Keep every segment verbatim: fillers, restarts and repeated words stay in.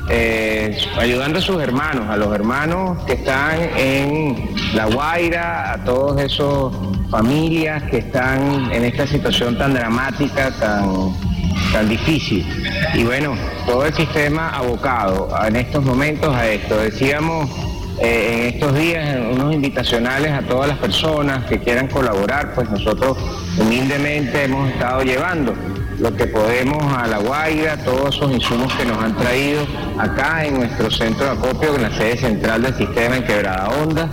eh, ayudando a sus hermanos, a los hermanos que están en La Guaira, a todos esos familias que están en esta situación tan dramática, tan, tan difícil. Y bueno, todo el sistema abocado en estos momentos a esto. Decíamos eh, en estos días unos invitacionales a todas las personas que quieran colaborar, pues nosotros humildemente hemos estado llevando lo que podemos a La Guaira, todos esos insumos que nos han traído acá en nuestro centro de acopio, en la sede central del sistema en Quebrada Honda,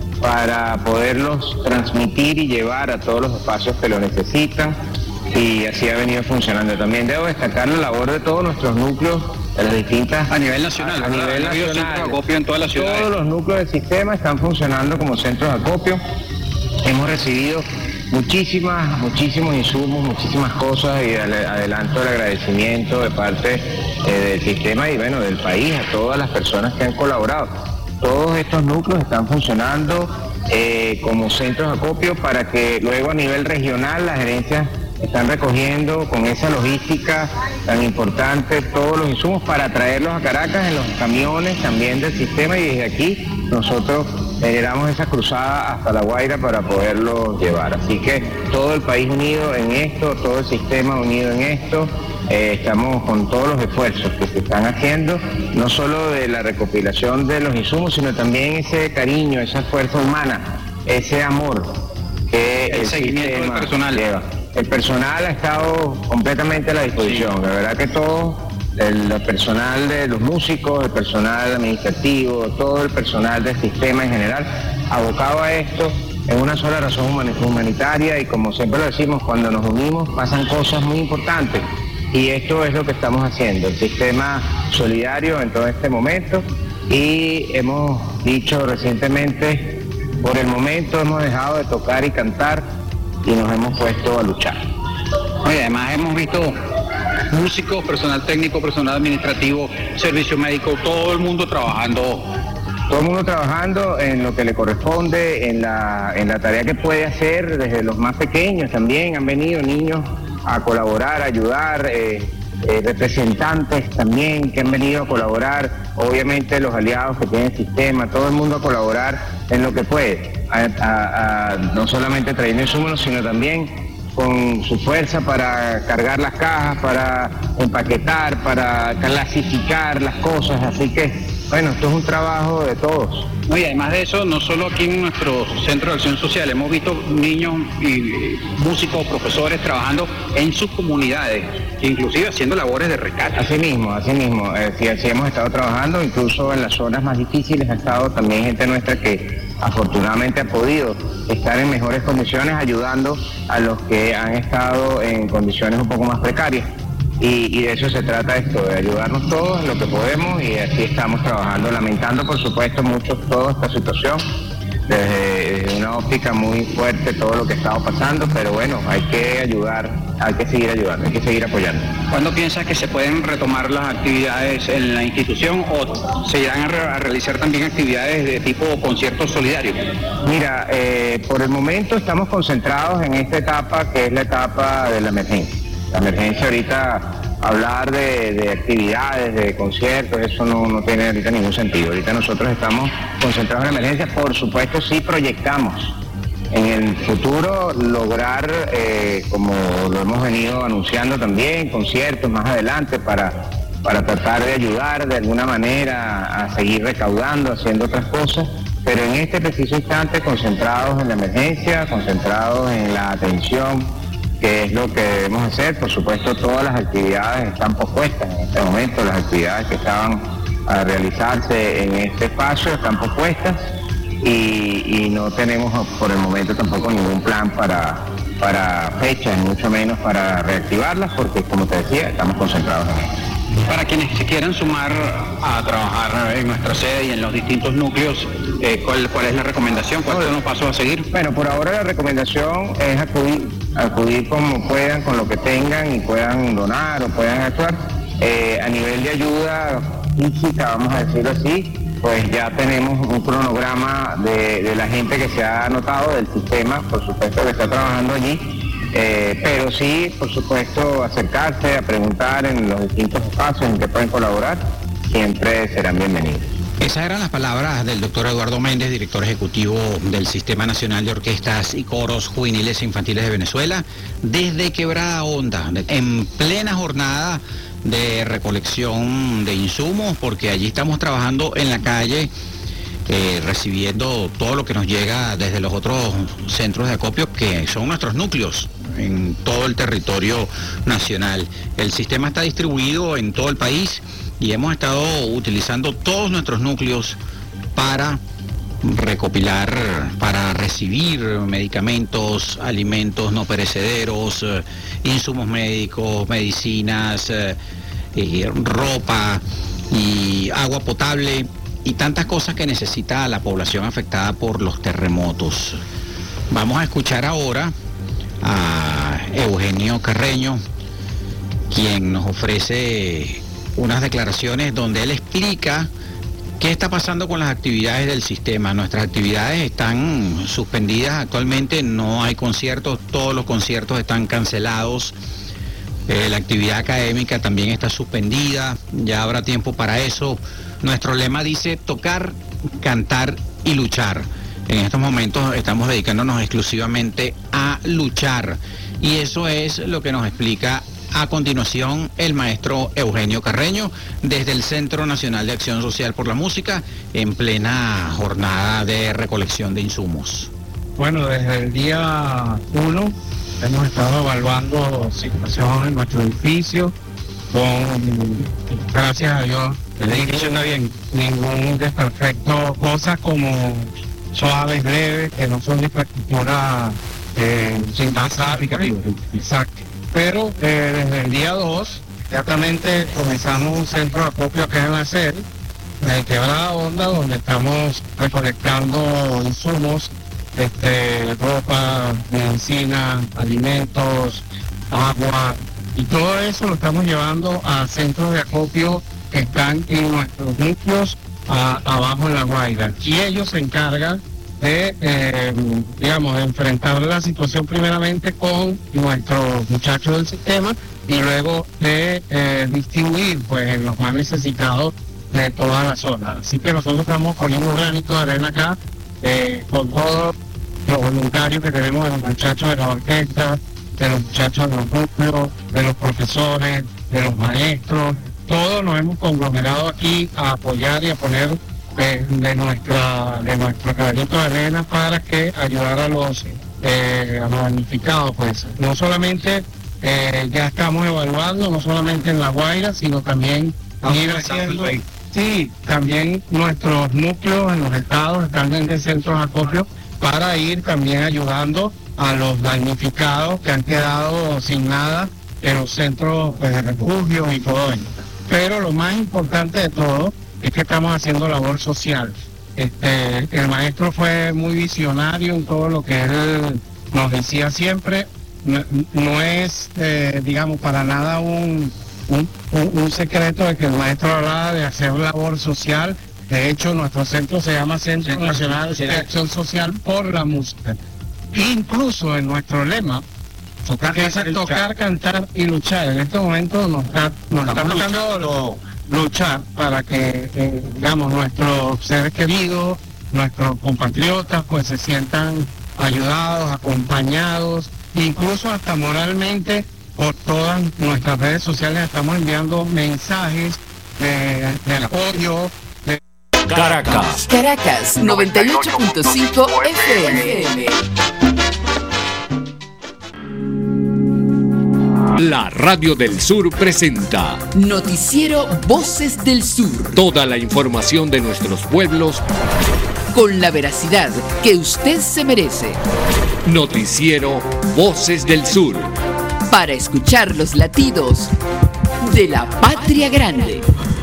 para poderlos transmitir y llevar a todos los espacios que lo necesitan, y así ha venido funcionando. También debo destacar la labor de todos nuestros núcleos de las distintas... A nivel nacional, a, a nivel nacional, centro de acopio en todas las ciudades. Todos los núcleos del sistema están funcionando como centros de acopio. Hemos recibido muchísimas, muchísimos insumos, muchísimas cosas, y adelanto el agradecimiento de parte eh, del sistema y bueno, del país, a todas las personas que han colaborado. Todos estos núcleos están funcionando eh, como centros de acopio para que luego a nivel regional las gerencias están recogiendo con esa logística tan importante todos los insumos para traerlos a Caracas en los camiones también del sistema, y desde aquí nosotros generamos esa cruzada hasta La Guaira para poderlos llevar. Así que todo el país unido en esto, todo el sistema unido en esto. Eh, estamos con todos los esfuerzos que se están haciendo, no solo de la recopilación de los insumos, sino también ese cariño, esa fuerza humana, ese amor que el, el seguimiento del personal lleva. El personal ha estado completamente a la disposición. Sí. La verdad que todo el, el personal de los músicos, el personal administrativo, todo el personal del sistema en general, abocado a esto en una sola razón humanitaria, y como siempre lo decimos, cuando nos unimos pasan cosas muy importantes. Y esto es lo que estamos haciendo, el sistema solidario en todo este momento, y hemos dicho recientemente, por el momento hemos dejado de tocar y cantar y nos hemos puesto a luchar. Oye, además hemos visto músicos, personal técnico, personal administrativo, servicio médico, todo el mundo trabajando. Todo el mundo trabajando en lo que le corresponde, en la, en la tarea que puede hacer, desde los más pequeños también han venido niños a colaborar, a ayudar, eh, eh, representantes también que han venido a colaborar, obviamente los aliados que tiene el sistema, todo el mundo a colaborar en lo que puede, a, a, a, no solamente trayendo insumos, sino también con su fuerza para cargar las cajas, para empaquetar, para clasificar las cosas, así que bueno, esto es un trabajo de todos. No, y además de eso, no solo aquí en nuestro Centro de Acción Social, hemos visto niños y músicos, profesores trabajando en sus comunidades, inclusive haciendo labores de rescate. Así mismo, así mismo, eh, sí, así hemos estado trabajando, incluso en las zonas más difíciles ha estado también gente nuestra que afortunadamente ha podido estar en mejores condiciones, ayudando a los que han estado en condiciones un poco más precarias. Y, y de eso se trata esto, de ayudarnos todos en lo que podemos, y así estamos trabajando, lamentando por supuesto mucho toda esta situación, desde, desde una óptica muy fuerte todo lo que ha estado pasando, pero bueno, hay que ayudar, hay que seguir ayudando, hay que seguir apoyando. ¿Cuándo piensas que se pueden retomar las actividades en la institución, o se irán a, re a realizar también actividades de tipo conciertos solidarios? Mira, eh, por el momento estamos concentrados en esta etapa que es la etapa de la emergencia. La emergencia ahorita, hablar de, de actividades, de conciertos, eso no, no tiene ahorita ningún sentido. Ahorita nosotros estamos concentrados en la emergencia. Por supuesto sí proyectamos en el futuro lograr, eh, como lo hemos venido anunciando también, conciertos más adelante para, para tratar de ayudar de alguna manera a seguir recaudando, haciendo otras cosas. Pero en este preciso instante concentrados en la emergencia, concentrados en la atención, que es lo que debemos hacer. Por supuesto, todas las actividades están pospuestas en este momento, las actividades que estaban a realizarse en este espacio están pospuestas, y, y no tenemos por el momento tampoco ningún plan para, para fechas, mucho menos para reactivarlas, porque como te decía, estamos concentrados en esto. Para quienes se quieran sumar a trabajar en nuestra sede y en los distintos núcleos, eh, ¿cuál, ¿cuál es la recomendación? ¿Cuáles son los pasos a seguir? Bueno, por ahora la recomendación es acudir, acudir como puedan, con lo que tengan, y puedan donar o puedan actuar. Eh, a nivel de ayuda física, vamos a decirlo así, pues ya tenemos un cronograma de, de la gente que se ha anotado del sistema, por supuesto que está trabajando allí. Eh, pero sí, por supuesto, acercarse a preguntar en los distintos espacios en que pueden colaborar, siempre serán bienvenidos. Esas eran las palabras del doctor Eduardo Méndez, director ejecutivo del Sistema Nacional de Orquestas y Coros Juveniles e Infantiles de Venezuela, desde Quebrada Honda, en plena jornada de recolección de insumos, porque allí estamos trabajando en la calle, eh, recibiendo todo lo que nos llega desde los otros centros de acopio, que son nuestros núcleos en todo el territorio nacional. El sistema está distribuido en todo el país y hemos estado utilizando todos nuestros núcleos para recopilar, para recibir medicamentos, alimentos no perecederos, eh, insumos médicos, medicinas, eh, eh, ropa y agua potable y tantas cosas que necesita la población afectada por los terremotos. Vamos a escuchar ahora a Eugenio Carreño, quien nos ofrece unas declaraciones donde él explica qué está pasando con las actividades del sistema. Nuestras actividades están suspendidas actualmente, no hay conciertos, todos los conciertos están cancelados. Eh, la actividad académica también está suspendida, ya habrá tiempo para eso. Nuestro lema dice tocar, cantar y luchar. En estos momentos estamos dedicándonos exclusivamente a luchar y eso es lo que nos explica a continuación el maestro Eugenio Carreño desde el Centro Nacional de Acción Social por la Música en plena jornada de recolección de insumos. Bueno, desde el día uno hemos estado evaluando situación en nuestro edificio con, gracias a Dios, el edificio no bien, ningún desperfecto, cosas como suaves, leves, que no son de infraestructura eh, sin pasar. Exacto. Pero eh, desde el día dos, exactamente comenzamos un centro de acopio que es en la sede, en Quebrada Honda, donde estamos recolectando insumos, este, ropa, medicina, alimentos, agua, y todo eso lo estamos llevando a centros de acopio que están en nuestros núcleos a, abajo en La Guaira. Y ellos se encargan de, eh, digamos, de enfrentar la situación primeramente con nuestros muchachos del sistema y luego de eh, distribuir pues en los más necesitados de toda la zona. Así que nosotros estamos poniendo un granito de arena acá eh, con todos los voluntarios que tenemos de los muchachos de la orquesta, de los muchachos de los núcleos, de los profesores, de los maestros. Todos nos hemos conglomerado aquí a apoyar y a poner De, de nuestra de nuestro granito de arena para que ayudar a los eh, a los damnificados. Pues no solamente eh, ya estamos evaluando, no solamente en La Guaira, sino también ir haciendo, sí, también nuestros núcleos en los estados están en el centro de acopio para ir también ayudando a los damnificados que han quedado sin nada en los centros pues, de refugio y todo ello. Pero lo más importante de todo es que estamos haciendo labor social. Este, el maestro fue muy visionario en todo lo que él nos decía siempre. No, no es, eh, digamos, para nada un, un, un secreto de que el maestro hablaba de hacer labor social. De hecho, nuestro centro se llama Centro Nacional de Acción Social por la Música. Incluso en nuestro lema, tocar, que es tocar, cantar y luchar. En este momento nos está, nos está tocando lo, luchar para que, eh, digamos, nuestros seres queridos, nuestros compatriotas, pues se sientan ayudados, acompañados, incluso hasta moralmente. Por todas nuestras redes sociales estamos enviando mensajes de, de apoyo. De... Caracas. Caracas, noventa y ocho punto cinco F M. La Radio del Sur presenta Noticiero Voces del Sur. Toda la información de nuestros pueblos con la veracidad que usted se merece. Noticiero Voces del Sur. Para escuchar los latidos de la patria grande.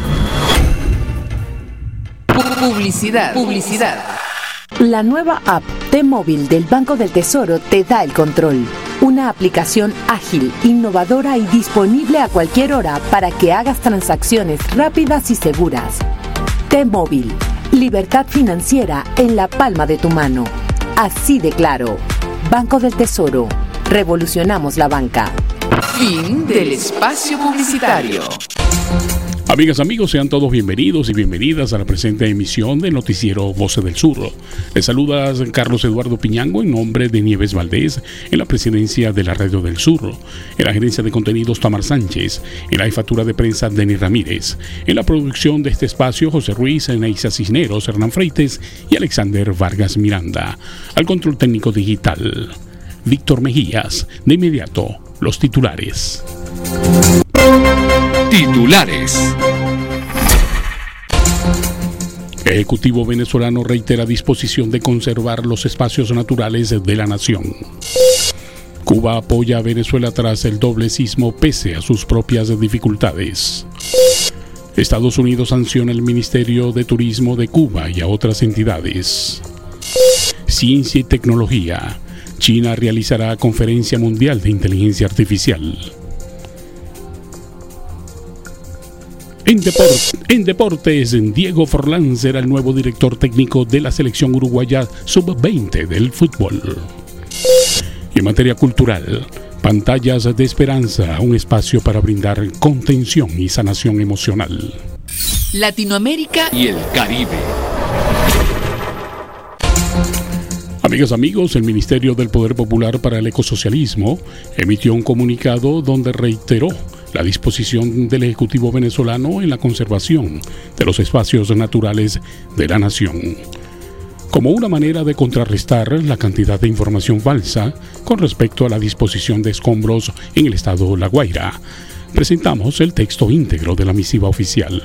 Publicidad. Publicidad. La nueva app T-Móvil del Banco del Tesoro te da el control. Una aplicación ágil, innovadora y disponible a cualquier hora para que hagas transacciones rápidas y seguras. T-Móvil. Libertad financiera en la palma de tu mano. Así de claro. Banco del Tesoro. Revolucionamos la banca. Fin del espacio publicitario. Amigas, amigos, sean todos bienvenidos y bienvenidas a la presente emisión del noticiero Voces del Sur. Les saluda Carlos Eduardo Piñango en nombre de Nieves Valdés en la presidencia de la Radio del Sur, en la gerencia de contenidos Tamar Sánchez, en la jefatura de prensa Denis Ramírez, en la producción de este espacio José Ruiz, Neisa Cisneros, Hernán Freites y Alexander Vargas Miranda. Al control técnico digital, Víctor Mejías. De inmediato, los titulares. Titulares. Ejecutivo venezolano reitera disposición de conservar los espacios naturales de la nación. Cuba apoya a Venezuela tras el doble sismo pese a sus propias dificultades. Estados Unidos sanciona el Ministerio de Turismo de Cuba y a otras entidades. Ciencia y tecnología. China realizará conferencia mundial de inteligencia artificial. En, deport, en deportes, Diego Forlán será el nuevo director técnico de la selección uruguaya sub veinte del fútbol. Y en materia cultural, Pantallas de Esperanza, un espacio para brindar contención y sanación emocional. Latinoamérica y el Caribe. Amigas, amigos, el Ministerio del Poder Popular para el Ecosocialismo emitió un comunicado donde reiteró la disposición del Ejecutivo venezolano en la conservación de los espacios naturales de la nación, como una manera de contrarrestar la cantidad de información falsa con respecto a la disposición de escombros en el estado La Guaira. Presentamos el texto íntegro de la misiva oficial.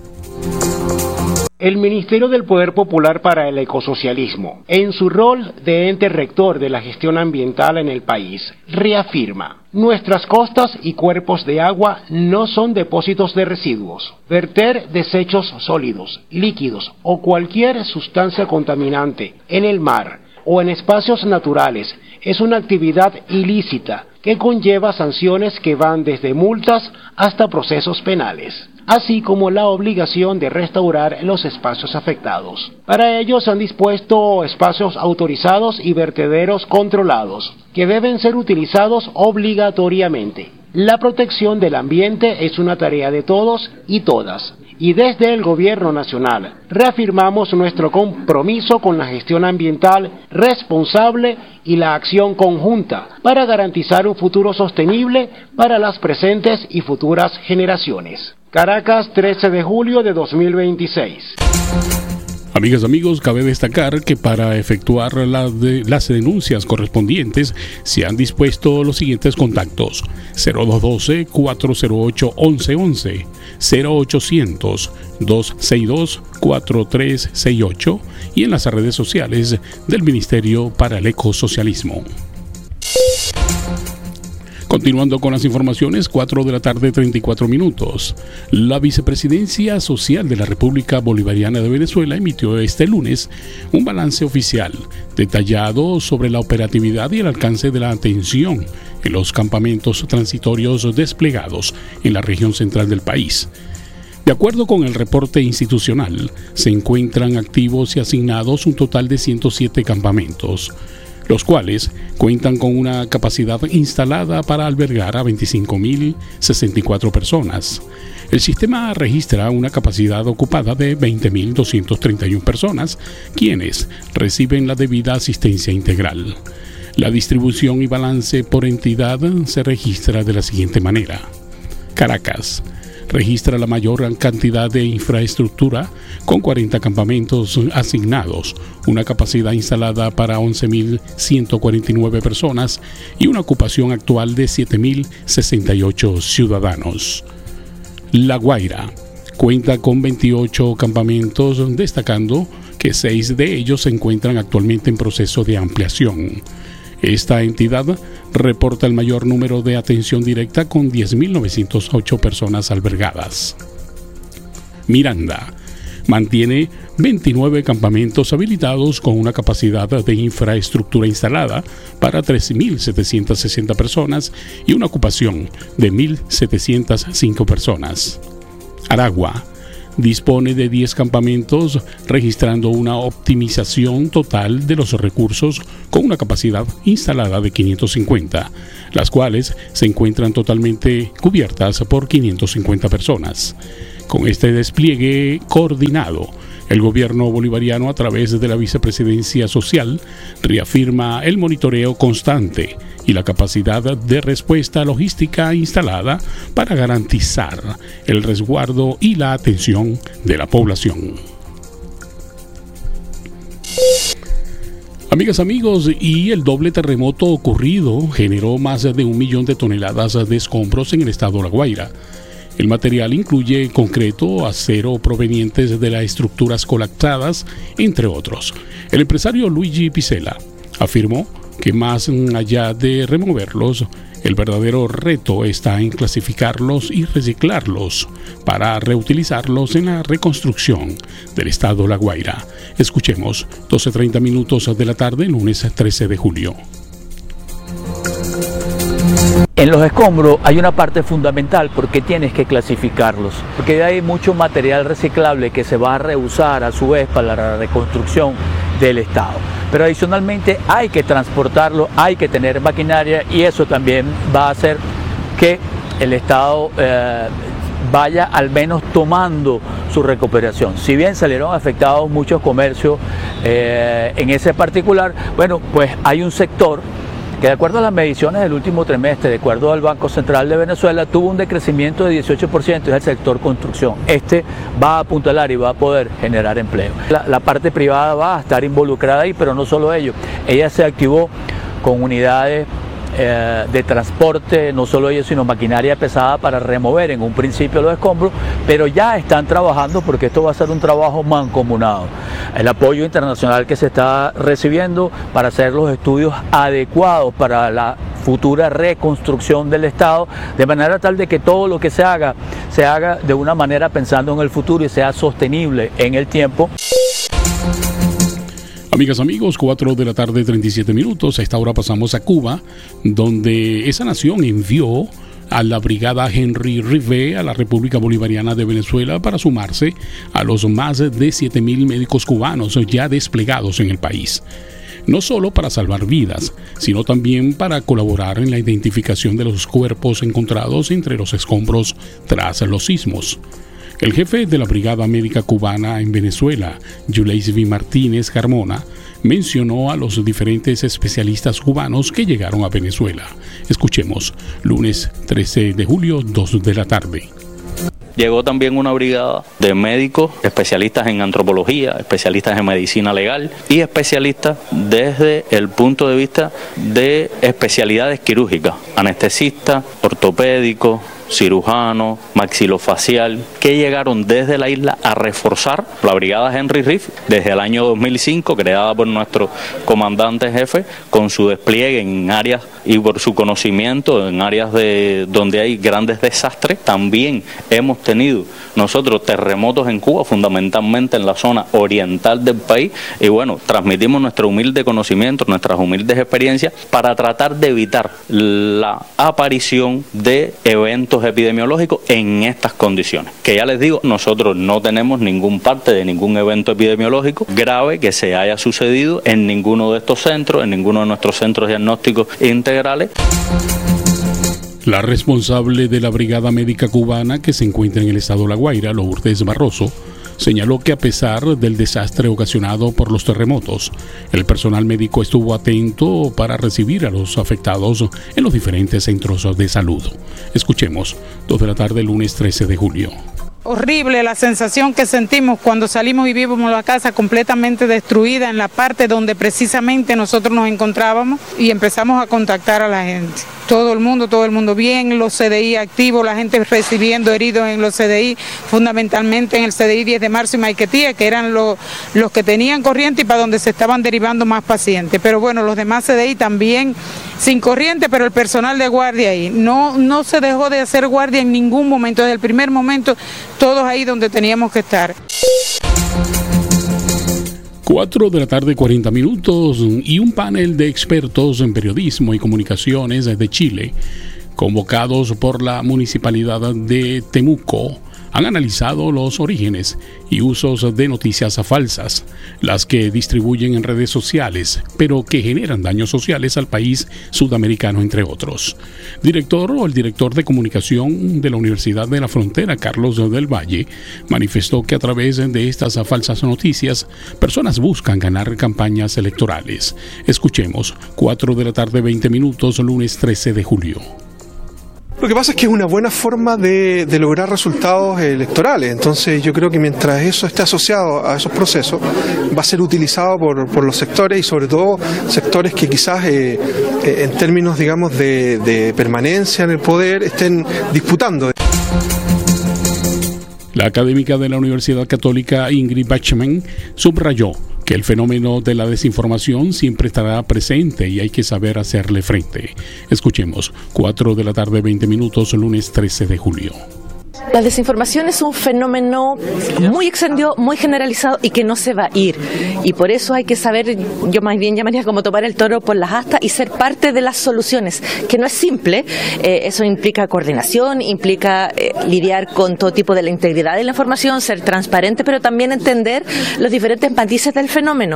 El Ministerio del Poder Popular para el Ecosocialismo, en su rol de ente rector de la gestión ambiental en el país, reafirma: nuestras costas y cuerpos de agua no son depósitos de residuos. Verter desechos sólidos, líquidos o cualquier sustancia contaminante en el mar o en espacios naturales es una actividad ilícita que conlleva sanciones que van desde multas hasta procesos penales, así como la obligación de restaurar los espacios afectados. Para ello se han dispuesto espacios autorizados y vertederos controlados, que deben ser utilizados obligatoriamente. La protección del ambiente es una tarea de todos y todas, y desde el Gobierno Nacional reafirmamos nuestro compromiso con la gestión ambiental responsable y la acción conjunta para garantizar un futuro sostenible para las presentes y futuras generaciones. Caracas, trece de julio de dos mil veintiséis. Amigas, amigos, cabe destacar que para efectuar la de, las denuncias correspondientes se han dispuesto los siguientes contactos: cero dos uno dos, cuatro cero ocho, once once, cero ochocientos, dos seis dos, cuatro tres seis ocho y en las redes sociales del Ministerio para el Ecosocialismo. Continuando con las informaciones, cuatro de la tarde, treinta y cuatro minutos. La Vicepresidencia Social de la República Bolivariana de Venezuela emitió este lunes un balance oficial detallado sobre la operatividad y el alcance de la atención en los campamentos transitorios desplegados en la región central del país. De acuerdo con el reporte institucional, se encuentran activos y asignados un total de ciento siete campamentos, los cuales cuentan con una capacidad instalada para albergar a veinticinco mil sesenta y cuatro personas. El sistema registra una capacidad ocupada de veinte mil doscientas treinta y una personas, quienes reciben la debida asistencia integral. La distribución y balance por entidad se registra de la siguiente manera. Caracas registra la mayor cantidad de infraestructura con cuarenta campamentos asignados, una capacidad instalada para once mil ciento cuarenta y nueve personas y una ocupación actual de siete mil sesenta y ocho ciudadanos. La Guaira cuenta con veintiocho campamentos, destacando que seis de ellos se encuentran actualmente en proceso de ampliación. Esta entidad reporta el mayor número de atención directa con diez mil novecientas ocho personas albergadas. Miranda mantiene veintinueve campamentos habilitados con una capacidad de infraestructura instalada para trece mil setecientas sesenta personas y una ocupación de mil setecientas cinco personas. Aragua dispone de diez campamentos, registrando una optimización total de los recursos con una capacidad instalada de quinientos cincuenta, las cuales se encuentran totalmente cubiertas por quinientas cincuenta personas. Con este despliegue coordinado, el gobierno bolivariano, a través de la Vicepresidencia Social, reafirma el monitoreo constante y la capacidad de respuesta logística instalada para garantizar el resguardo y la atención de la población. Amigas, amigos, y el doble terremoto ocurrido generó más de un millón de toneladas de escombros en el estado de La Guaira. El material incluye concreto, acero provenientes de las estructuras colapsadas, entre otros. El empresario Luigi Picella afirmó que más allá de removerlos, el verdadero reto está en clasificarlos y reciclarlos para reutilizarlos en la reconstrucción del estado de La Guaira. Escuchemos, doce treinta minutos de la tarde, lunes trece de julio. En los escombros hay una parte fundamental porque tienes que clasificarlos, porque hay mucho material reciclable que se va a reusar a su vez para la reconstrucción del estado. Pero adicionalmente hay que transportarlo, hay que tener maquinaria y eso también va a hacer que el estado eh, vaya al menos tomando su recuperación. Si bien salieron afectados muchos comercios eh, en ese particular, bueno, pues hay un sector que de acuerdo a las mediciones del último trimestre, de acuerdo al Banco Central de Venezuela, tuvo un decrecimiento de dieciocho por ciento, es el sector construcción. Este va a apuntalar y va a poder generar empleo. La, la parte privada va a estar involucrada ahí, pero no solo ello. Ella se activó con unidades eh, de transporte, no solo ellos, sino maquinaria pesada para remover en un principio los escombros, pero ya están trabajando porque esto va a ser un trabajo mancomunado. El apoyo internacional que se está recibiendo para hacer los estudios adecuados para la futura reconstrucción del Estado, de manera tal de que todo lo que se haga, se haga de una manera pensando en el futuro y sea sostenible en el tiempo. Amigas, amigos, cuatro de la tarde, treinta y siete minutos. A esta hora pasamos a Cuba, donde esa nación envió a la brigada Henry Rivé a la República Bolivariana de Venezuela para sumarse a los más de siete mil médicos cubanos ya desplegados en el país. No solo para salvar vidas, sino también para colaborar en la identificación de los cuerpos encontrados entre los escombros tras los sismos. El jefe de la Brigada Médica Cubana en Venezuela, Yuleisby Martínez Carmona, mencionó a los diferentes especialistas cubanos que llegaron a Venezuela. Escuchemos, lunes trece de julio, dos de la tarde. Llegó también una brigada de médicos, especialistas en antropología, especialistas en medicina legal y especialistas desde el punto de vista de especialidades quirúrgicas, anestesistas, ortopédicos, cirujano, maxilofacial, que llegaron desde la isla a reforzar la brigada Henry Riff desde el año dos mil cinco, creada por nuestro comandante jefe, con su despliegue en áreas y por su conocimiento en áreas de donde hay grandes desastres. También hemos tenido nosotros terremotos en Cuba, fundamentalmente en la zona oriental del país, y bueno, transmitimos nuestro humilde conocimiento, nuestras humildes experiencias para tratar de evitar la aparición de eventos epidemiológicos en estas condiciones. Que ya les digo, nosotros no tenemos ningún parte de ningún evento epidemiológico grave que se haya sucedido en ninguno de estos centros, en ninguno de nuestros centros diagnósticos integrales. La responsable de la Brigada Médica Cubana que se encuentra en el estado de La Guaira, Lourdes Barroso, señaló que a pesar del desastre ocasionado por los terremotos, el personal médico estuvo atento para recibir a los afectados en los diferentes centros de salud. Escuchemos, dos de la tarde, lunes trece de julio. Horrible la sensación que sentimos cuando salimos y vimos la casa completamente destruida en la parte donde precisamente nosotros nos encontrábamos y empezamos a contactar a la gente. Todo el mundo, todo el mundo bien, los C D I activos, la gente recibiendo heridos en los C D I, fundamentalmente en el C D I diez de marzo y Maiquetía, que eran los, los que tenían corriente y para donde se estaban derivando más pacientes. Pero bueno, los demás C D I también sin corriente, pero el personal de guardia ahí. No, no se dejó de hacer guardia en ningún momento, desde el primer momento, todos ahí donde teníamos que estar. cuatro de la tarde, cuarenta minutos, y un panel de expertos en periodismo y comunicaciones de Chile, convocados por la Municipalidad de Temuco, han analizado los orígenes y usos de noticias falsas, las que distribuyen en redes sociales, pero que generan daños sociales al país sudamericano, entre otros. Director o el director de comunicación de la Universidad de la Frontera, Carlos del Valle, manifestó que a través de estas falsas noticias, personas buscan ganar campañas electorales. Escuchemos, cuatro de la tarde, veinte minutos, lunes trece de julio. Lo que pasa es que es una buena forma de, de lograr resultados electorales, entonces yo creo que mientras eso esté asociado a esos procesos va a ser utilizado por, por los sectores y sobre todo sectores que quizás eh, eh, en términos digamos de, de permanencia en el poder estén disputando. La académica de la Universidad Católica Ingrid Bachmann subrayó que el fenómeno de la desinformación siempre estará presente y hay que saber hacerle frente. Escuchemos, cuatro de la tarde, veinte minutos, lunes trece de julio. La desinformación es un fenómeno muy extendido, muy generalizado y que no se va a ir. Y por eso hay que saber, yo más bien llamaría como tomar el toro por las astas y ser parte de las soluciones, que no es simple. Eh, eso implica coordinación, implica eh, lidiar con todo tipo de la integridad de la información, ser transparente, pero también entender los diferentes matices del fenómeno.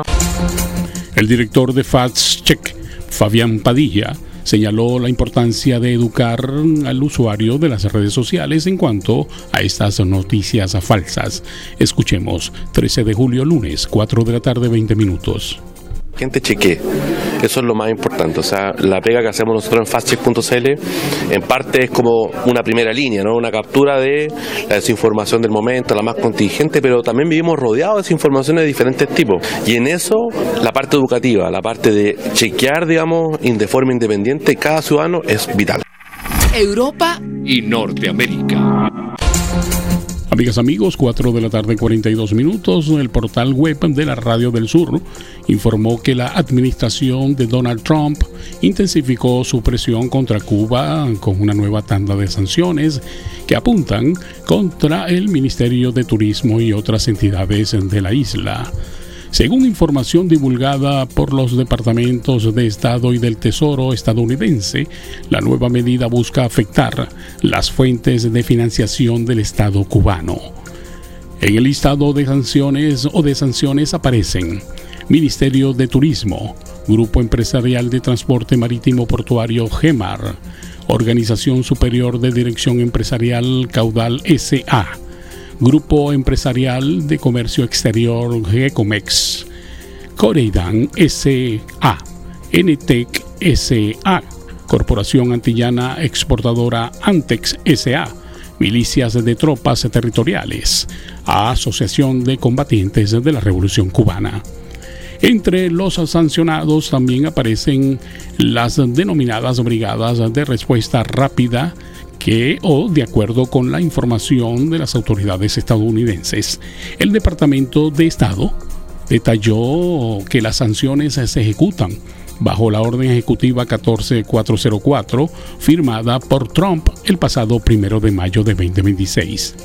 El director de Fact Check, Fabián Padilla, señaló la importancia de educar al usuario de las redes sociales en cuanto a estas noticias falsas. Escuchemos, trece de julio, lunes, cuatro de la tarde, veinte minutos. Gente chequee, eso es lo más importante, o sea, la pega que hacemos nosotros en fast check punto c l en parte es como una primera línea, ¿no? Una captura de la desinformación del momento, la más contingente, pero también vivimos rodeados de desinformación de diferentes tipos, y en eso la parte educativa, la parte de chequear, digamos, de forma independiente cada ciudadano es vital. Europa y Norteamérica. Amigas, amigos, cuatro de la tarde, cuarenta y dos minutos, el portal web de la Radio del Sur informó que la administración de Donald Trump intensificó su presión contra Cuba con una nueva tanda de sanciones que apuntan contra el Ministerio de Turismo y otras entidades de la isla. Según información divulgada por los departamentos de Estado y del Tesoro estadounidense, la nueva medida busca afectar las fuentes de financiación del Estado cubano. En el listado de sanciones o de sanciones aparecen Ministerio de Turismo, Grupo Empresarial de Transporte Marítimo Portuario GEMAR, Organización Superior de Dirección Empresarial Caudal S A, Grupo Empresarial de Comercio Exterior GECOMEX, Coreidan S A, Enetec S A, Corporación Antillana Exportadora Antex S A, Milicias de Tropas Territoriales, Asociación de Combatientes de la Revolución Cubana. Entre los sancionados también aparecen las denominadas Brigadas de Respuesta Rápida, que, o de acuerdo con la información de las autoridades estadounidenses, el Departamento de Estado detalló que las sanciones se ejecutan bajo la orden ejecutiva catorce mil cuatrocientos cuatro firmada por Trump el pasado primero de mayo de veinte veintiséis.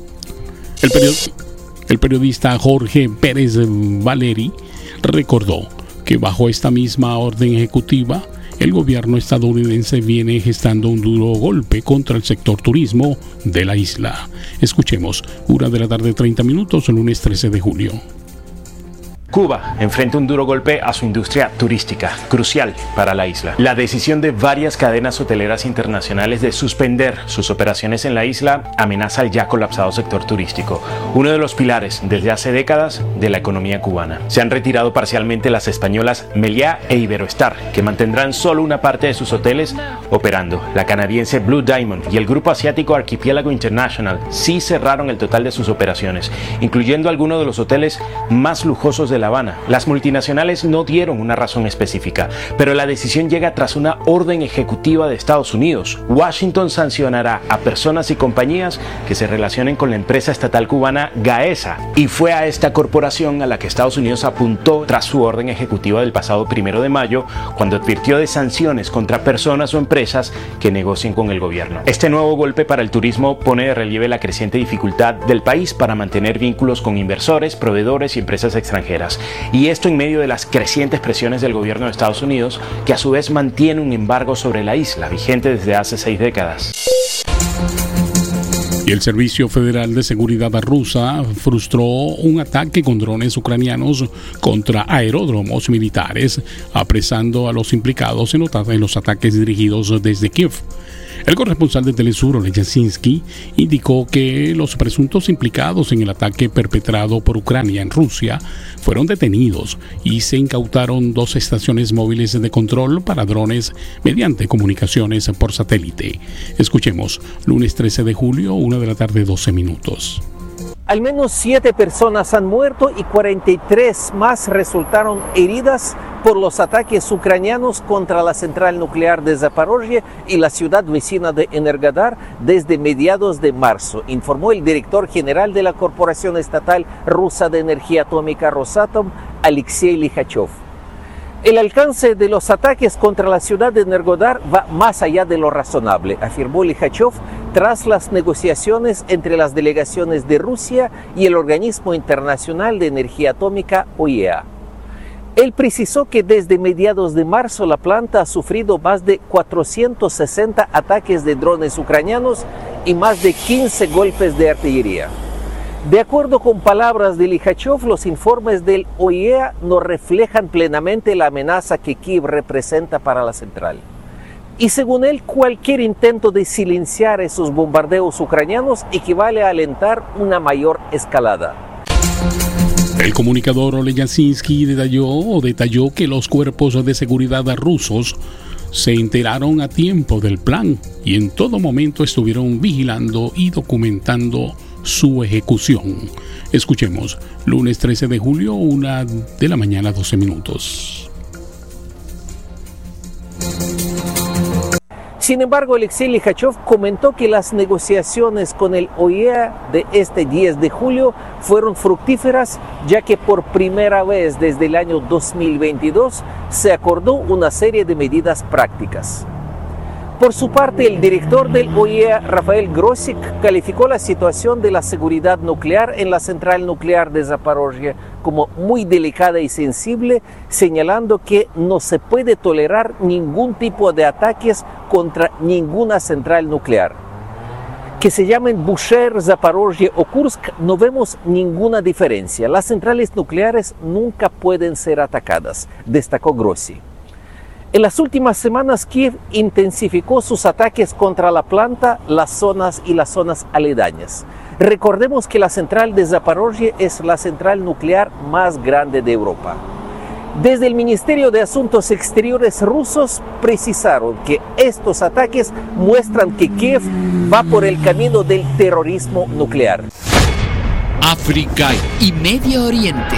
El, period- el periodista Jorge Pérez Valeri recordó que bajo esta misma orden ejecutiva el gobierno estadounidense viene gestando un duro golpe contra el sector turismo de la isla. Escuchemos, una de la tarde, treinta minutos, lunes trece de julio. Cuba enfrenta un duro golpe a su industria turística, crucial para la isla. La decisión de varias cadenas hoteleras internacionales de suspender sus operaciones en la isla amenaza el ya colapsado sector turístico, uno de los pilares desde hace décadas de la economía cubana. Se han retirado parcialmente las españolas Meliá e Iberoestar, que mantendrán solo una parte de sus hoteles operando. La canadiense Blue Diamond y el grupo asiático Archipiélago International sí cerraron el total de sus operaciones, incluyendo algunos de los hoteles más lujosos de La Habana. Las multinacionales no dieron una razón específica, pero la decisión llega tras una orden ejecutiva de Estados Unidos. Washington sancionará a personas y compañías que se relacionen con la empresa estatal cubana Gaesa, y fue a esta corporación a la que Estados Unidos apuntó tras su orden ejecutiva del pasado primero de mayo, cuando advirtió de sanciones contra personas o empresas que negocien con el gobierno. Este nuevo golpe para el turismo pone de relieve la creciente dificultad del país para mantener vínculos con inversores, proveedores y empresas extranjeras. Y esto en medio de las crecientes presiones del gobierno de Estados Unidos, que a su vez mantiene un embargo sobre la isla, vigente desde hace seis décadas. Y el Servicio Federal de Seguridad rusa frustró un ataque con drones ucranianos contra aeródromos militares, apresando a los implicados en los ataques dirigidos desde Kiev. El corresponsal de Telesur, Oleg Yasinski, indicó que los presuntos implicados en el ataque perpetrado por Ucrania en Rusia fueron detenidos y se incautaron dos estaciones móviles de control para drones mediante comunicaciones por satélite. Escuchemos, lunes trece de julio, una de la tarde, doce minutos. Al menos siete personas han muerto y cuarenta y tres más resultaron heridas por los ataques ucranianos contra la central nuclear de Zaporozhye y la ciudad vecina de Energodar desde mediados de marzo, informó el director general de la Corporación Estatal Rusa de Energía Atómica Rosatom, Alexei Likhachov. El alcance de los ataques contra la ciudad de Energodar va más allá de lo razonable, afirmó Likhachov tras las negociaciones entre las delegaciones de Rusia y el Organismo Internacional de Energía Atómica, O I E A. Él precisó que desde mediados de marzo la planta ha sufrido más de cuatrocientos sesenta ataques de drones ucranianos y más de quince golpes de artillería. De acuerdo con palabras de Likhachov, los informes del O I E A no reflejan plenamente la amenaza que Kiev representa para la central. Y según él, cualquier intento de silenciar esos bombardeos ucranianos equivale a alentar una mayor escalada. El comunicador Oleg Yasinski detalló, detalló que los cuerpos de seguridad rusos se enteraron a tiempo del plan y en todo momento estuvieron vigilando y documentando su ejecución. Escuchemos, lunes trece de julio, una de la mañana, doce minutos. Sin embargo, Alexei Likhachov comentó que las negociaciones con el O I E A de este diez de julio fueron fructíferas, ya que por primera vez desde el año dos mil veintidós se acordó una serie de medidas prácticas. Por su parte, el director del O I E A, Rafael Grosik, calificó la situación de la seguridad nuclear en la central nuclear de Zaporozhye como muy delicada y sensible, señalando que no se puede tolerar ningún tipo de ataques contra ninguna central nuclear. Que se llamen Bushehr, Zaporozhye o Kursk, no vemos ninguna diferencia. Las centrales nucleares nunca pueden ser atacadas, destacó Grossi. En las últimas semanas, Kiev intensificó sus ataques contra la planta, las zonas y las zonas aledañas. Recordemos que la central de Zaporozhye es la central nuclear más grande de Europa. Desde el Ministerio de Asuntos Exteriores rusos precisaron que estos ataques muestran que Kiev va por el camino del terrorismo nuclear. África y Medio Oriente.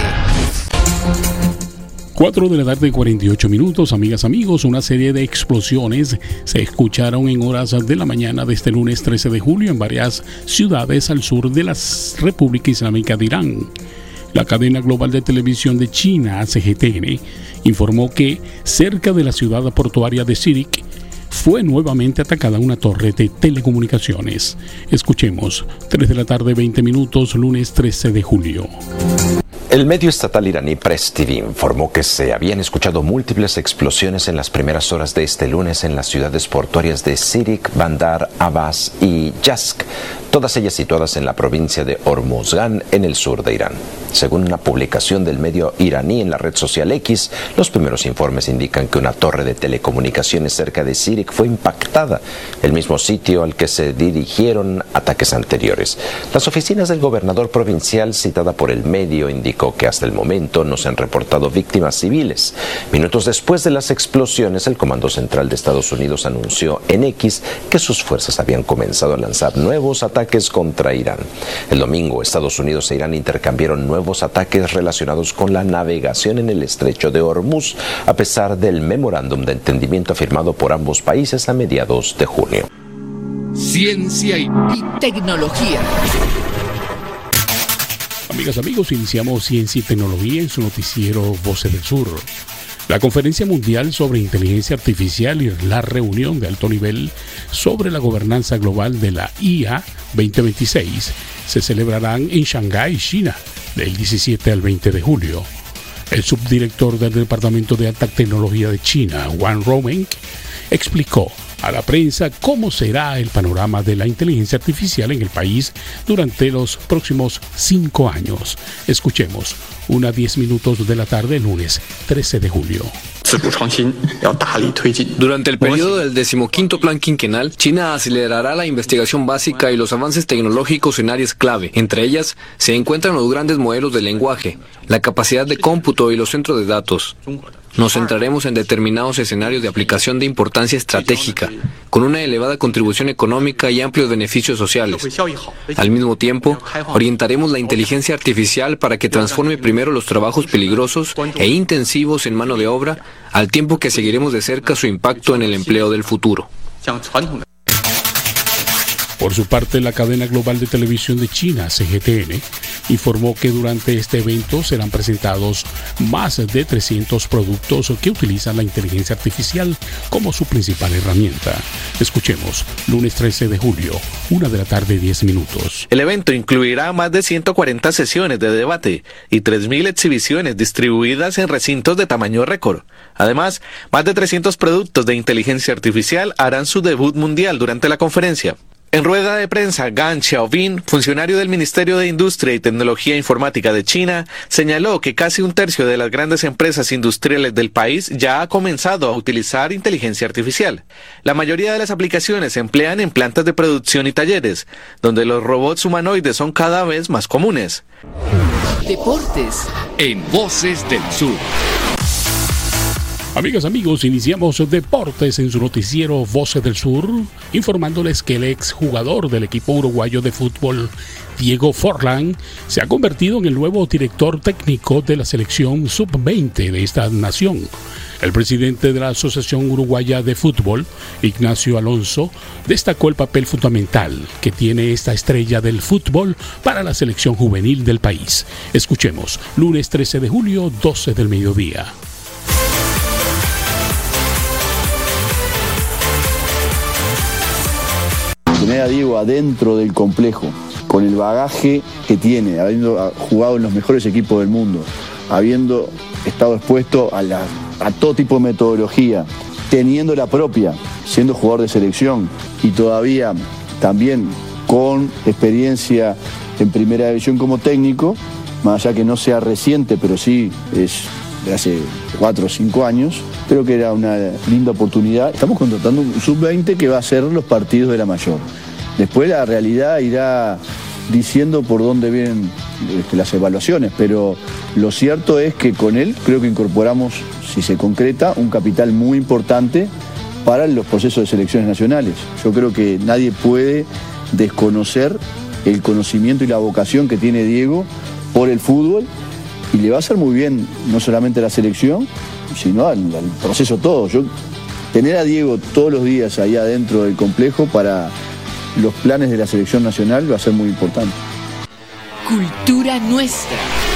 cuatro de la tarde, cuarenta y ocho minutos, amigas, amigos. Una serie de explosiones se escucharon en horas de la mañana de este lunes trece de julio en varias ciudades al sur de la República Islámica de Irán. La cadena global de televisión de China, C G T N, informó que cerca de la ciudad portuaria de Sirik fue nuevamente atacada una torre de telecomunicaciones. Escuchemos, tres de la tarde, veinte minutos, lunes trece de julio. El medio estatal iraní Press T V informó que se habían escuchado múltiples explosiones en las primeras horas de este lunes en las ciudades portuarias de Sirik, Bandar Abbas y Yazd, todas ellas situadas en la provincia de Hormozgan, en el sur de Irán. Según una publicación del medio iraní en la red social X, los primeros informes indican que una torre de telecomunicaciones cerca de Sirik fue impactada, el mismo sitio al que se dirigieron ataques anteriores. Las oficinas del gobernador provincial, citada por el medio, indicó que hasta el momento no se han reportado víctimas civiles. Minutos después de las explosiones, el Comando Central de Estados Unidos anunció en X que sus fuerzas habían comenzado a lanzar nuevos ataques contra Irán. El domingo, Estados Unidos e Irán intercambiaron nuevos ataques relacionados con la navegación en el estrecho de Hormuz, a pesar del memorándum de entendimiento firmado por ambos países a mediados de junio. Ciencia y tecnología. Amigas, amigos, iniciamos Ciencia y Tecnología en su noticiero Voces del Sur. La Conferencia Mundial sobre Inteligencia Artificial y la reunión de alto nivel sobre la gobernanza global de la I A veinte veintiséis se celebrarán en Shanghái, China, del diecisiete al veinte de julio. El subdirector del Departamento de Alta Tecnología de China, Wang Romeng, explicó a la prensa cómo será el panorama de la inteligencia artificial en el país durante los próximos cinco años. Escuchemos, una diez minutos de la tarde, lunes trece de julio. Durante el periodo del decimoquinto plan quinquenal, China acelerará la investigación básica y los avances tecnológicos en áreas clave. Entre ellas, se encuentran los grandes modelos de lenguaje, la capacidad de cómputo y los centros de datos. Nos centraremos en determinados escenarios de aplicación de importancia estratégica, con una elevada contribución económica y amplios beneficios sociales. Al mismo tiempo, orientaremos la inteligencia artificial para que transforme primero los trabajos peligrosos e intensivos en mano de obra, al tiempo que seguiremos de cerca su impacto en el empleo del futuro. Por su parte, la cadena global de televisión de China, C G T N, informó que durante este evento serán presentados más de trescientos productos que utilizan la inteligencia artificial como su principal herramienta. Escuchemos, lunes trece de julio, una de la tarde, diez minutos. El evento incluirá más de ciento cuarenta sesiones de debate y tres mil exhibiciones distribuidas en recintos de tamaño récord. Además, más de trescientos productos de inteligencia artificial harán su debut mundial durante la conferencia. En rueda de prensa, Gan Xiaobin, funcionario del Ministerio de Industria y Tecnología Informática de China, señaló que casi un tercio de las grandes empresas industriales del país ya ha comenzado a utilizar inteligencia artificial. La mayoría de las aplicaciones se emplean en plantas de producción y talleres, donde los robots humanoides son cada vez más comunes. Deportes en Voces del Sur. Amigas, amigos, iniciamos Deportes en su noticiero Voces del Sur, informándoles que el exjugador del equipo uruguayo de fútbol, Diego Forlán, se ha convertido en el nuevo director técnico de la selección sub veinte de esta nación. El presidente de la Asociación Uruguaya de Fútbol, Ignacio Alonso, destacó el papel fundamental que tiene esta estrella del fútbol para la selección juvenil del país. Escuchemos, lunes trece de julio, doce del mediodía. Tener a Diego adentro del complejo, con el bagaje que tiene, habiendo jugado en los mejores equipos del mundo, habiendo estado expuesto a, la, a todo tipo de metodología, teniendo la propia, siendo jugador de selección y todavía también con experiencia en primera división como técnico, más allá que no sea reciente, pero sí es de hace cuatro o cinco años, creo que era una linda oportunidad. Estamos contratando un sub veinte que va a hacer los partidos de la mayor. Después la realidad irá diciendo por dónde vienen este, las evaluaciones, pero lo cierto es que con él creo que incorporamos, si se concreta, un capital muy importante para los procesos de selecciones nacionales. Yo creo que nadie puede desconocer el conocimiento y la vocación que tiene Diego por el fútbol, y le va a hacer muy bien no solamente a la selección, sino al, al proceso todo. Yo, tener a Diego todos los días ahí adentro del complejo para los planes de la selección nacional va a ser muy importante. Cultura nuestra.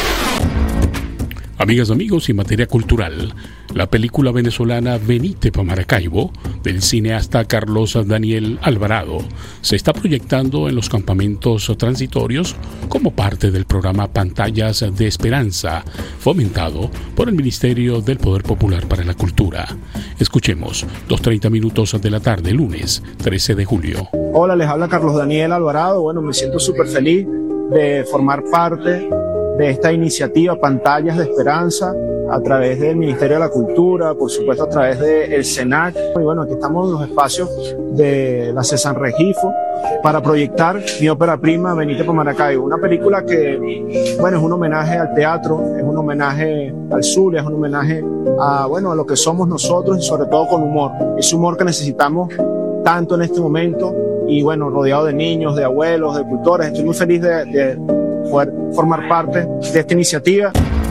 Amigas, amigos, y en materia cultural, la película venezolana Venite pa' Maracaibo, del cineasta Carlos Daniel Alvarado, se está proyectando en los campamentos transitorios como parte del programa Pantallas de Esperanza, fomentado por el Ministerio del Poder Popular para la Cultura. Escuchemos, dos treinta minutos de la tarde, lunes trece de julio. Hola, les habla Carlos Daniel Alvarado. Bueno, me siento súper feliz de formar parte de esta iniciativa Pantallas de Esperanza a través del Ministerio de la Cultura, por supuesto a través del SENAC. Y bueno, aquí estamos en los espacios de la César Regifo para proyectar mi ópera prima Venite pa' Maracaibo, una película que, bueno, es un homenaje al teatro, es un homenaje al Zulia, es un homenaje a, bueno, a lo que somos nosotros y sobre todo con humor. Ese humor que necesitamos tanto en este momento y, bueno, rodeado de niños, de abuelos, de cultores. Estoy muy feliz de, de poder formar parte de esta iniciativa.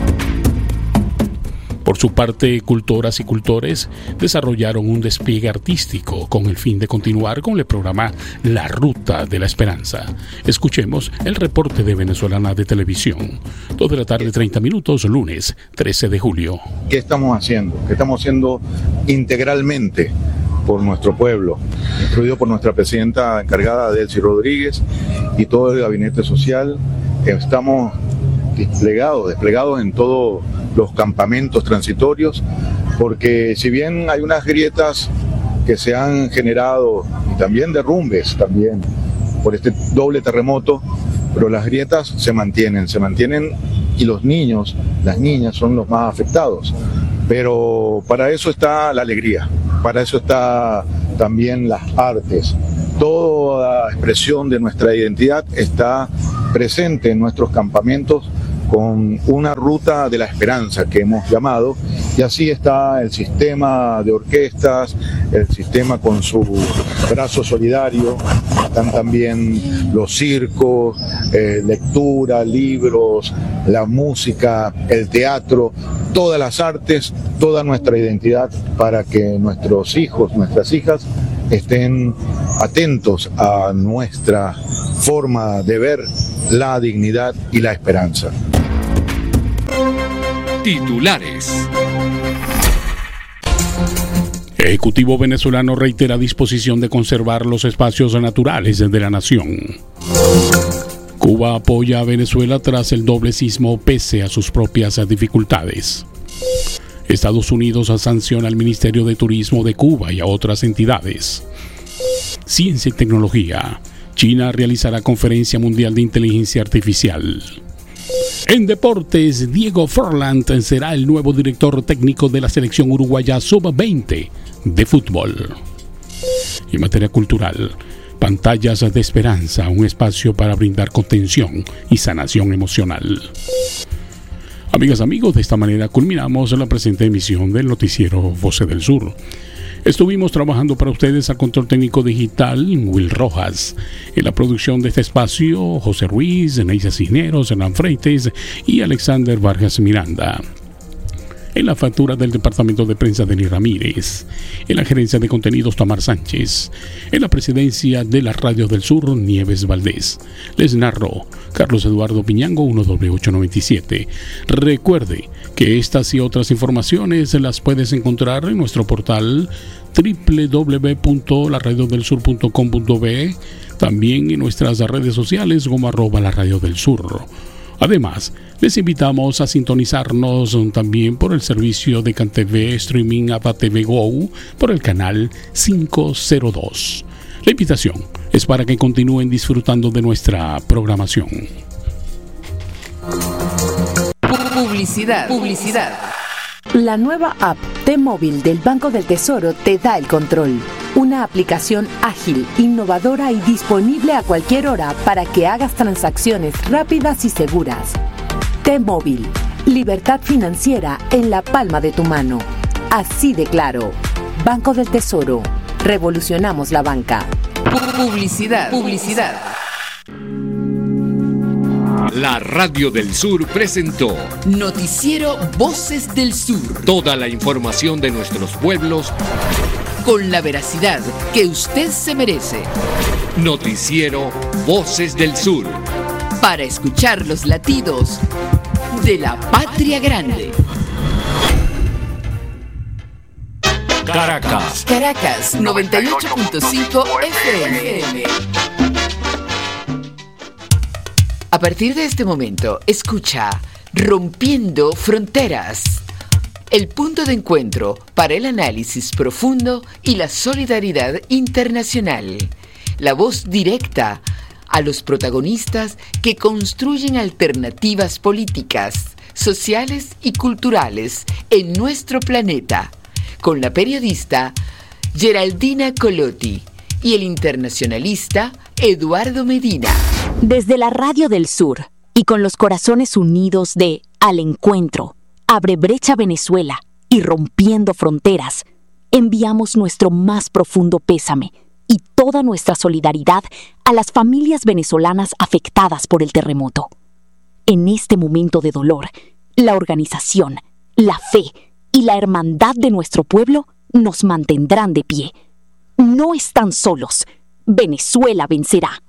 Por su parte, cultoras y cultores desarrollaron un despliegue artístico con el fin de continuar con el programa La Ruta de la Esperanza. Escuchemos el reporte de Venezolana de Televisión. dos de la tarde, treinta minutos, lunes trece de julio. ¿Qué estamos haciendo? ¿Qué estamos haciendo integralmente por nuestro pueblo? Incluido por nuestra presidenta encargada, Delcy Rodríguez, y todo el gabinete social. Estamos desplegados, desplegados en todos los campamentos transitorios, porque si bien hay unas grietas que se han generado, y también derrumbes también, por este doble terremoto, pero las grietas se mantienen, se mantienen y los niños, las niñas son los más afectados. Pero para eso está la alegría, para eso está también las artes. Toda expresión de nuestra identidad está presente en nuestros campamentos con una ruta de la esperanza que hemos llamado, y así está el sistema de orquestas, el sistema con su brazo solidario, están también los circos, eh, lectura, libros, la música, el teatro, todas las artes, toda nuestra identidad, para que nuestros hijos, nuestras hijas estén atentos a nuestra forma de ver la dignidad y la esperanza. Titulares. Ejecutivo venezolano reitera disposición de conservar los espacios naturales de la nación. Cuba apoya a Venezuela tras el doble sismo pese a sus propias dificultades. Estados Unidos sanciona al Ministerio de Turismo de Cuba y a otras entidades. Ciencia y tecnología. China realizará conferencia mundial de inteligencia artificial. En deportes, Diego Forlán será el nuevo director técnico de la selección uruguaya sub veinte de fútbol. En materia cultural, pantallas de esperanza, un espacio para brindar contención y sanación emocional. Amigas, amigos, de esta manera culminamos la presente emisión del noticiero Voces del Sur. Estuvimos trabajando para ustedes al control técnico digital Will Rojas. En la producción de este espacio, José Ruiz, Neisa Cisneros, Hernán Freites y Alexander Vargas Miranda. En la factura del departamento de prensa, Denis Ramírez. En la gerencia de contenidos, Tamar Sánchez. En la presidencia de las radios del sur, Nieves Valdés. Les narró Carlos Eduardo Piñango, uno doble ocho noventa y siete. Recuerde que estas y otras informaciones las puedes encontrar en nuestro portal doble u doble u doble u punto la radio del sur punto com punto be, también en nuestras redes sociales como arroba la radio del sur. Además, les invitamos a sintonizarnos también por el servicio de CanTV Streaming A P A T V Go por el canal quinientos dos. La invitación es para que continúen disfrutando de nuestra programación. Publicidad. Publicidad. La nueva app T-Móvil del Banco del Tesoro te da el control. Una aplicación ágil, innovadora y disponible a cualquier hora para que hagas transacciones rápidas y seguras. T-Móvil, libertad financiera en la palma de tu mano. Así de claro. Banco del Tesoro. Revolucionamos la banca. Publicidad. Publicidad. La Radio del Sur presentó Noticiero Voces del Sur. Toda la información de nuestros pueblos con la veracidad que usted se merece. Noticiero Voces del Sur. Para escuchar los latidos de la patria grande. Caracas. Caracas, noventa y ocho punto cinco F M. A partir de este momento, escucha Rompiendo Fronteras. El punto de encuentro para el análisis profundo y la solidaridad internacional. La voz directa a los protagonistas que construyen alternativas políticas, sociales y culturales en nuestro planeta. Con la periodista Geraldina Colotti y el internacionalista Eduardo Medina. Desde la Radio del Sur y con los corazones unidos de Al Encuentro, Abre Brecha Venezuela y Rompiendo Fronteras, enviamos nuestro más profundo pésame y toda nuestra solidaridad a las familias venezolanas afectadas por el terremoto. En este momento de dolor, la organización, la fe y la hermandad de nuestro pueblo nos mantendrán de pie. No están solos. Venezuela vencerá.